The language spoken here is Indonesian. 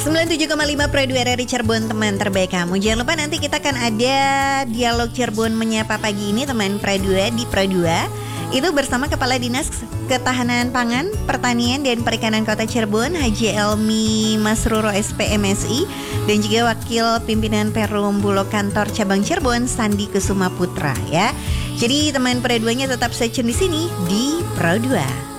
97,5 Pro 2 RRI Cirebon, teman terbaik kamu. Jangan lupa nanti kita akan ada dialog Cirebon menyapa pagi ini, teman Pro 2 di Pro 2. Itu bersama Kepala Dinas Ketahanan Pangan, Pertanian dan Perikanan Kota Cirebon, Haji Elmi Masruro SPMSI, dan juga Wakil Pimpinan Perum Bulog Kantor Cabang Cirebon, Sandi Kusuma Putra ya. Jadi teman Pro 2-nya tetap stay tune di sini di Pro 2.